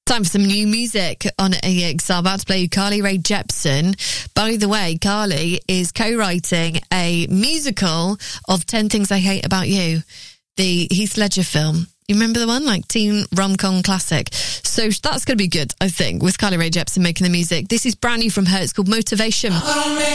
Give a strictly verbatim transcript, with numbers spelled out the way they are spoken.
Time for some new music on A X. I'm about to play you Carly Rae Jepsen. By the way, Carly is co-writing a musical of ten Things I Hate About You, the Heath Ledger film. You remember the one? Like teen rom-com classic. So that's going to be good, I think, with Carly Rae Jepsen making the music. This is brand new from her. It's called Motivation.